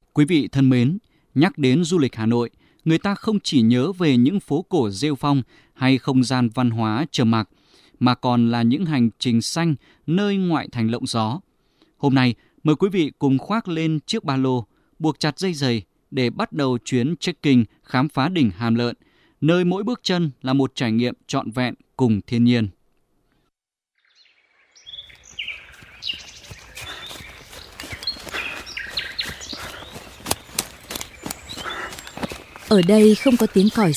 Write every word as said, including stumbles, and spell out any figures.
Quý vị thân mến, nhắc đến du lịch Hà Nội, người ta không chỉ nhớ về những phố cổ rêu phong hay không gian văn hóa trầm mặc, mà còn là những hành trình xanh nơi ngoại thành lộng gió. Hôm nay, mời quý vị cùng khoác lên chiếc ba lô, buộc chặt dây giày để bắt đầu chuyến trekking khám phá đỉnh Hàm Lợn, nơi mỗi bước chân là một trải nghiệm trọn vẹn cùng thiên nhiên. Ở đây không có tiếng còi